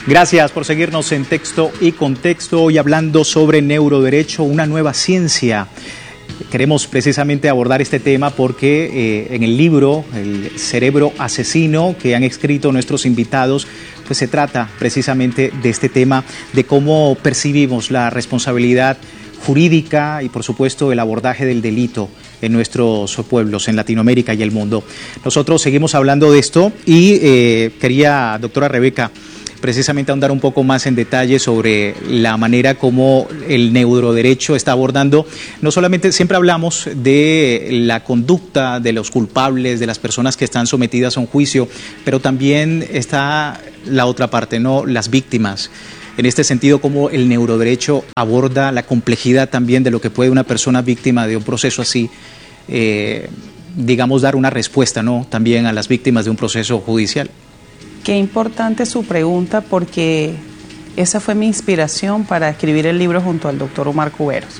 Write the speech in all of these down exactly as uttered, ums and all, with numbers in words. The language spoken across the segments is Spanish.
Gracias por seguirnos en Texto y Contexto, hoy hablando sobre neuroderecho, una nueva ciencia. Queremos precisamente abordar este tema porque eh, en el libro El cerebro asesino que han escrito nuestros invitados, pues se trata precisamente de este tema, de cómo percibimos la responsabilidad jurídica y por supuesto el abordaje del delito en nuestros pueblos, en Latinoamérica y el mundo. Nosotros seguimos hablando de esto y eh, quería, doctora Rebeca, precisamente ahondar un poco más en detalle sobre la manera como el neuroderecho está abordando. No solamente siempre hablamos de la conducta de los culpables, de las personas que están sometidas a un juicio, pero también está la otra parte, ¿no? Las víctimas. En este sentido, cómo el neuroderecho aborda la complejidad también de lo que puede una persona víctima de un proceso así, eh, digamos, dar una respuesta, ¿no? También a las víctimas de un proceso judicial. Qué importante su pregunta, porque esa fue mi inspiración para escribir el libro junto al doctor Omar Cuberos.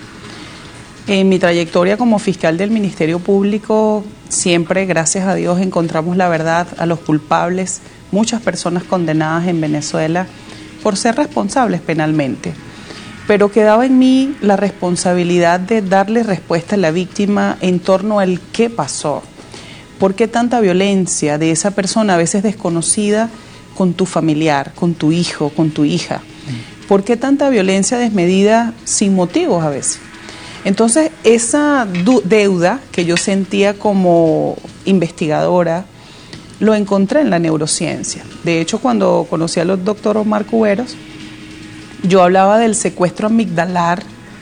En mi trayectoria como fiscal del Ministerio Público, siempre, gracias a Dios, encontramos la verdad a los culpables, muchas personas condenadas en Venezuela por ser responsables penalmente. Pero quedaba en mí la responsabilidad de darle respuesta a la víctima en torno al qué pasó. ¿Por qué tanta violencia de esa persona a veces desconocida con tu familiar, con tu hijo, con tu hija? ¿Por qué tanta violencia desmedida sin motivos a veces? Entonces, esa deuda que yo sentía como investigadora, lo encontré en la neurociencia. De hecho, cuando conocí al doctor Omar Cuberos, yo hablaba del secuestro amigdalar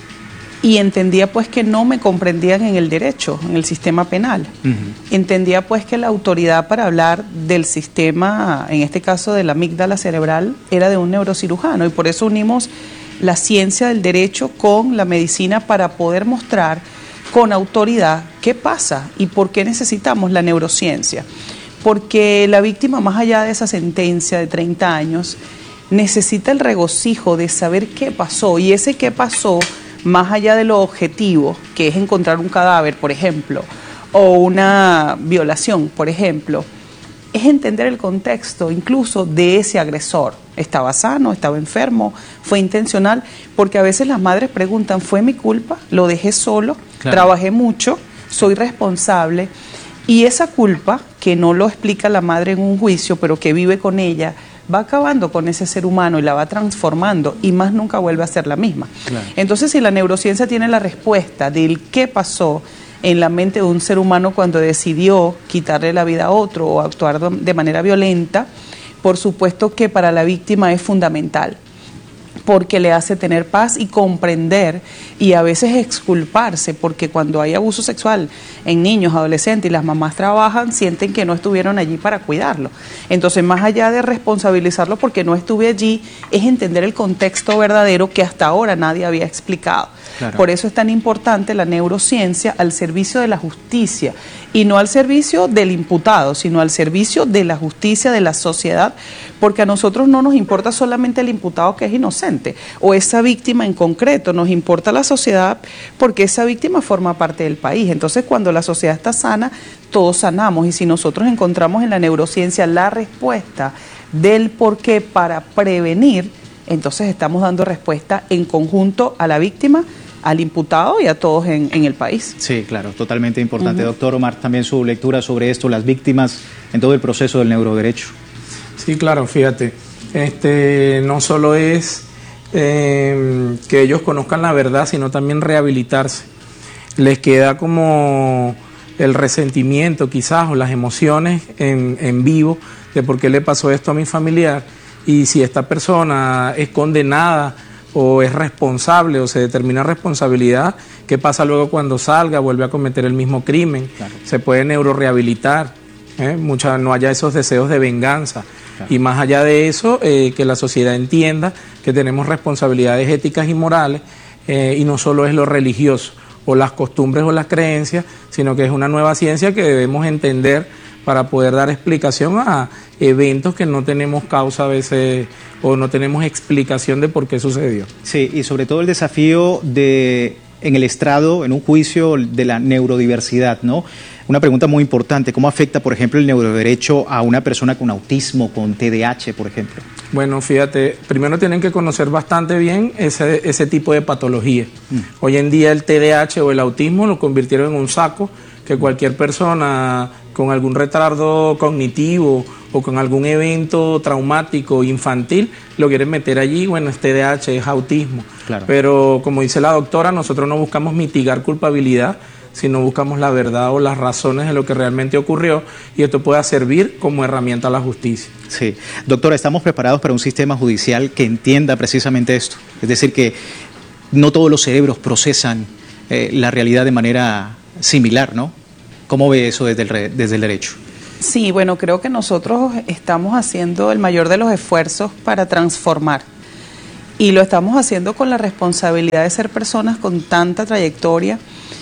y entendía pues que no me comprendían en el derecho, en el sistema penal. Uh-huh. Entendía pues que la autoridad para hablar del sistema, en este caso de la amígdala cerebral, era de un neurocirujano, y por eso unimos la ciencia del derecho con la medicina para poder mostrar con autoridad qué pasa y por qué necesitamos la neurociencia. Porque la víctima, más allá de esa sentencia de treinta años, necesita el regocijo de saber qué pasó, y ese qué pasó, más allá de lo objetivo, que es encontrar un cadáver, por ejemplo, o una violación, por ejemplo, es entender el contexto incluso de ese agresor. ¿Estaba sano? ¿Estaba enfermo? ¿Fue intencional? Porque a veces las madres preguntan, ¿fue mi culpa? ¿Lo dejé solo? Claro. ¿Trabajé mucho? ¿Soy responsable? Y esa culpa, que no lo explica la madre en un juicio, pero que vive con ella, va acabando con ese ser humano y la va transformando, y más nunca vuelve a ser la misma. Claro. Entonces, si la neurociencia tiene la respuesta del qué pasó en la mente de un ser humano cuando decidió quitarle la vida a otro o actuar de manera violenta, por supuesto que para la víctima es fundamental, porque le hace tener paz y comprender, y a veces exculparse, porque cuando hay abuso sexual en niños, adolescentes, y las mamás trabajan, sienten que no estuvieron allí para cuidarlo. Entonces, más allá de responsabilizarlo porque no estuve allí, es entender el contexto verdadero que hasta ahora nadie había explicado. Claro. Por eso es tan importante la neurociencia al servicio de la justicia, y no al servicio del imputado, sino al servicio de la justicia, de la sociedad, porque a nosotros no nos importa solamente el imputado que es inocente, o esa víctima en concreto, nos importa la sociedad porque esa víctima forma parte del país. Entonces, cuando la sociedad está sana, todos sanamos, y si nosotros encontramos en la neurociencia la respuesta del por qué para prevenir, entonces estamos dando respuesta en conjunto a la víctima, al imputado y a todos en, en el país. Sí, claro, totalmente importante. Uh-huh. Doctor Omar, también su lectura sobre esto, las víctimas en todo el proceso del neuroderecho. Sí, claro, fíjate, este, no solo es eh, que ellos conozcan la verdad, sino también rehabilitarse. Les queda como el resentimiento quizás, o las emociones en, en vivo de por qué le pasó esto a mi familiar, y si esta persona es condenada o es responsable o se determina responsabilidad, ¿qué pasa luego cuando salga, vuelve a cometer el mismo crimen? Claro. Se puede neurorehabilitar, ¿eh? Mucha, no haya esos deseos de venganza. Claro. Y más allá de eso, eh, que la sociedad entienda que tenemos responsabilidades éticas y morales, eh, y no solo es lo religioso o las costumbres o las creencias, sino que es una nueva ciencia que debemos entender para poder dar explicación a eventos que no tenemos causa a veces o no tenemos explicación de por qué sucedió. Sí, y sobre todo el desafío de, en el estrado, en un juicio, de la neurodiversidad, ¿no? Una pregunta muy importante, ¿cómo afecta, por ejemplo, el neuroderecho a una persona con autismo, con T D A H, por ejemplo? Bueno, fíjate, primero tienen que conocer bastante bien ese, ese tipo de patología. Mm. Hoy en día el T D A H o el autismo lo convirtieron en un saco que cualquier persona con algún retardo cognitivo o con algún evento traumático infantil lo quieren meter allí. Bueno, es T D A H, es autismo. Claro. Pero como dice la doctora, nosotros no buscamos mitigar culpabilidad, sino buscamos la verdad o las razones de lo que realmente ocurrió, y esto pueda servir como herramienta a la justicia. Sí. Doctora, ¿estamos preparados para un sistema judicial que entienda precisamente esto? Es decir, que no todos los cerebros procesan eh, la realidad de manera similar, ¿no? ¿Cómo ve eso desde el, desde el derecho? Sí, bueno, creo que nosotros estamos haciendo el mayor de los esfuerzos para transformar, y lo estamos haciendo con la responsabilidad de ser personas con tanta trayectoria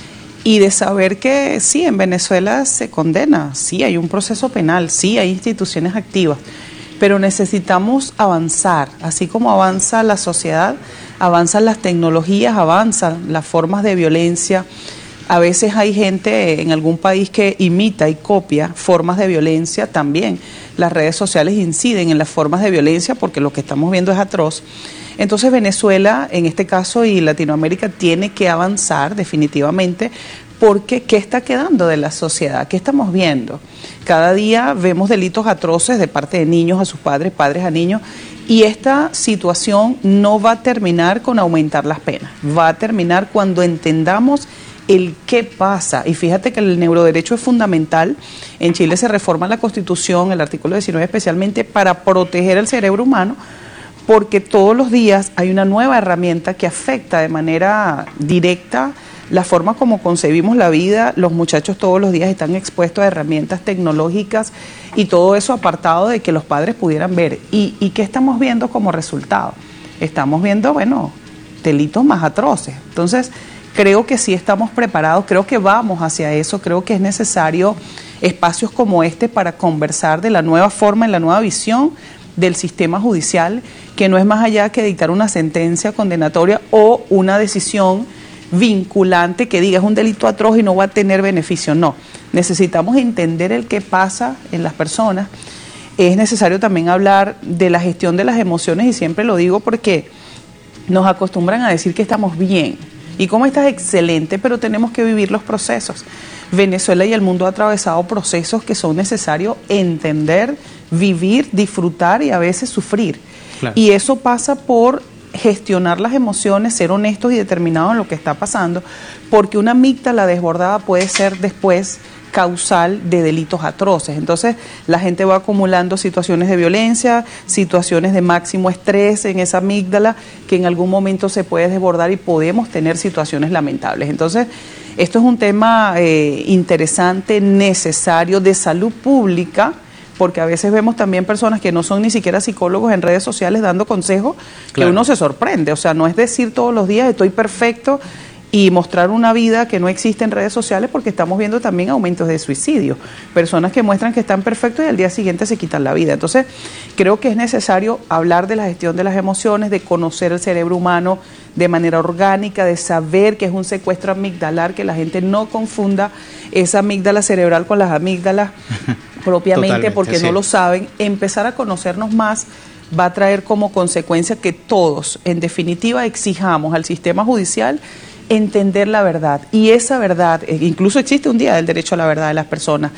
y de saber que sí, en Venezuela se condena, sí hay un proceso penal, sí hay instituciones activas, pero necesitamos avanzar, así como avanza la sociedad, avanzan las tecnologías, avanzan las formas de violencia. A veces hay gente en algún país que imita y copia formas de violencia también. Las redes sociales inciden en las formas de violencia porque lo que estamos viendo es atroz. Entonces Venezuela, en este caso, y Latinoamérica, tiene que avanzar definitivamente, porque ¿qué está quedando de la sociedad? ¿Qué estamos viendo? Cada día vemos delitos atroces de parte de niños a sus padres, padres a niños, y esta situación no va a terminar con aumentar las penas, va a terminar cuando entendamos el qué pasa. Y fíjate que el neuroderecho es fundamental. En Chile se reforma la Constitución, el artículo diecinueve, especialmente para proteger el cerebro humano, porque todos los días hay una nueva herramienta que afecta de manera directa la forma como concebimos la vida. Los muchachos todos los días están expuestos a herramientas tecnológicas y todo eso apartado de que los padres pudieran ver. ¿Y, y qué estamos viendo como resultado? Estamos viendo, bueno, delitos más atroces. Entonces, creo que sí estamos preparados, creo que vamos hacia eso, creo que es necesario espacios como este para conversar de la nueva forma y la nueva visión del sistema judicial, que no es más allá que dictar una sentencia condenatoria o una decisión vinculante que diga es un delito atroz y no va a tener beneficio. No, necesitamos entender el qué pasa en las personas. Es necesario también hablar de la gestión de las emociones, y siempre lo digo porque nos acostumbran a decir que estamos bien. ¿Y cómo estás? Excelente, pero tenemos que vivir los procesos. Venezuela y el mundo ha atravesado procesos que son necesarios entender, vivir, disfrutar y a veces sufrir. Claro. Y eso pasa por gestionar las emociones, ser honestos y determinados en lo que está pasando, porque una amígdala desbordada puede ser después causal de delitos atroces. Entonces la gente va acumulando situaciones de violencia, situaciones de máximo estrés en esa amígdala que en algún momento se puede desbordar y podemos tener situaciones lamentables. Entonces esto es un tema eh, interesante, necesario, de salud pública, porque a veces vemos también personas que no son ni siquiera psicólogos en redes sociales dando consejos, claro, que uno se sorprende. O sea, no es decir todos los días estoy perfecto y mostrar una vida que no existe en redes sociales, porque estamos viendo también aumentos de suicidio, personas que muestran que están perfectos y al día siguiente se quitan la vida. Entonces creo que es necesario hablar de la gestión de las emociones, de conocer el cerebro humano de manera orgánica, de saber que es un secuestro amigdalar, que la gente no confunda esa amígdala cerebral con las amígdalas propiamente, porque sí, no lo saben. Empezar a conocernos más va a traer como consecuencia que todos, en definitiva, exijamos al sistema judicial entender la verdad. Y esa verdad, incluso existe un día del derecho a la verdad de las personas.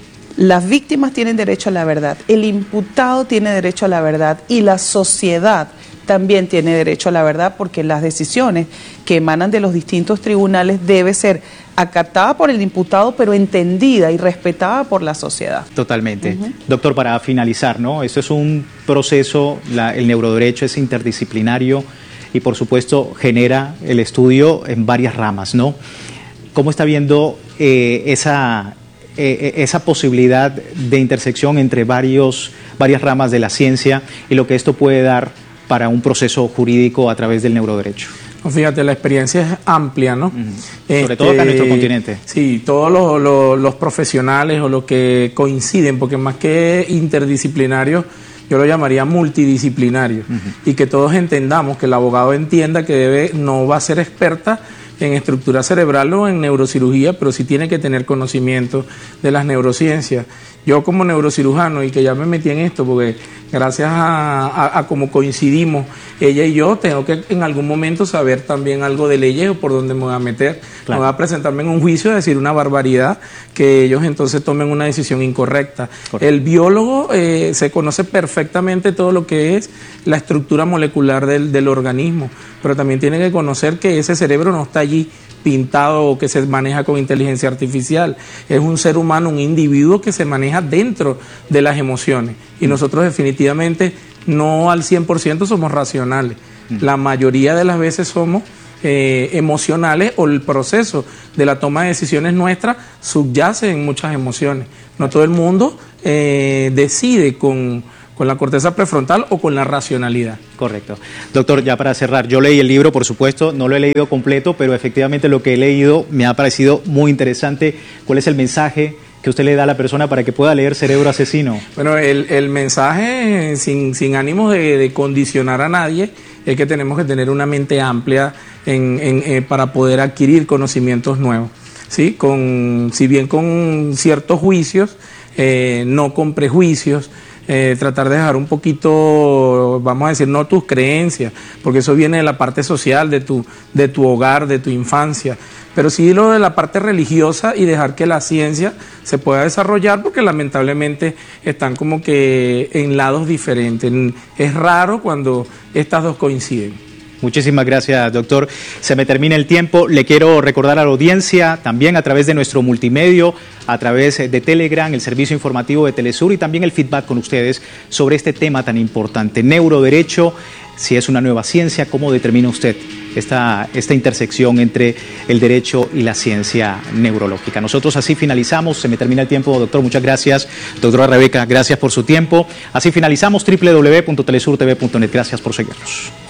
Las víctimas tienen derecho a la verdad, el imputado tiene derecho a la verdad y la sociedad también tiene derecho a la verdad, porque las decisiones que emanan de los distintos tribunales debe ser acatada por el imputado, pero entendida y respetada por la sociedad. Totalmente. Uh-huh. Doctor, para finalizar, ¿no? Esto es un proceso, la, el neuroderecho es interdisciplinario y por supuesto genera el estudio en varias ramas, ¿no? ¿Cómo está viendo eh, esa, eh, esa posibilidad de intersección entre varios, varias ramas de la ciencia y lo que esto puede dar para un proceso jurídico a través del neuroderecho? Fíjate, la experiencia es amplia, ¿no? Uh-huh. Sobre este, todo acá en nuestro continente. Sí, todos los, los, los profesionales o los que coinciden, porque más que interdisciplinarios, yo lo llamaría multidisciplinario, uh-huh, y que todos entendamos, que el abogado entienda que debe, no va a ser experta, en estructura cerebral o en neurocirugía, pero sí tiene que tener conocimiento de las neurociencias. Yo como neurocirujano, y que ya me metí en esto, porque gracias a, a, a cómo coincidimos ella y yo, tengo que en algún momento saber también algo de leyes o por dónde me voy a meter. Claro. No voy a presentarme en un juicio a decir una barbaridad, que ellos entonces tomen una decisión incorrecta. Correcto. El biólogo eh, se conoce perfectamente todo lo que es la estructura molecular del, del organismo, pero también tiene que conocer que ese cerebro no está allí pintado o que se maneja con inteligencia artificial. Es un ser humano, un individuo que se maneja dentro de las emociones. Y nosotros definitivamente no al cien por ciento somos racionales. La mayoría de las veces somos eh, emocionales, o el proceso de la toma de decisiones nuestra subyace en muchas emociones. No todo el mundo eh, decide con... con la corteza prefrontal o con la racionalidad. Correcto. Doctor, ya para cerrar, yo leí el libro, por supuesto, no lo he leído completo, pero efectivamente lo que he leído me ha parecido muy interesante. ¿Cuál es el mensaje que usted le da a la persona para que pueda leer Cerebro Asesino? Bueno, el, el mensaje, sin, sin ánimos de, de condicionar a nadie, es que tenemos que tener una mente amplia en, en, eh, para poder adquirir conocimientos nuevos. ¿Sí? Con, si bien con ciertos juicios, eh, no con prejuicios. Eh, tratar de dejar un poquito, vamos a decir, no tus creencias, porque eso viene de la parte social, de tu, de tu hogar, de tu infancia, pero sí lo de la parte religiosa, y dejar que la ciencia se pueda desarrollar, porque lamentablemente están como que en lados diferentes. Es raro cuando estas dos coinciden. Muchísimas gracias, doctor. Se me termina el tiempo. Le quiero recordar a la audiencia, también a través de nuestro multimedio, a través de Telegram, el servicio informativo de Telesur, y también el feedback con ustedes sobre este tema tan importante. Neuroderecho, si es una nueva ciencia, ¿cómo determina usted esta, esta intersección entre el derecho y la ciencia neurológica? Nosotros así finalizamos. Se me termina el tiempo, doctor. Muchas gracias. Doctora Rebeca, gracias por su tiempo. Así finalizamos. doble u doble u doble u punto telesur t v punto net. Gracias por seguirnos.